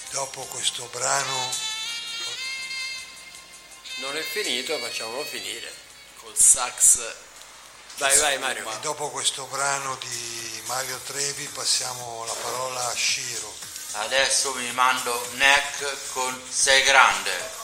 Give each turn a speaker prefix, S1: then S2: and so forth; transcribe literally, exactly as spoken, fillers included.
S1: Dopo questo brano
S2: non è finito, facciamolo finire col sax. Vai, vai Mario.
S1: E dopo questo brano di Mario Trevi passiamo la parola a Shiro.
S3: Adesso vi mando Neck con Sei Grande.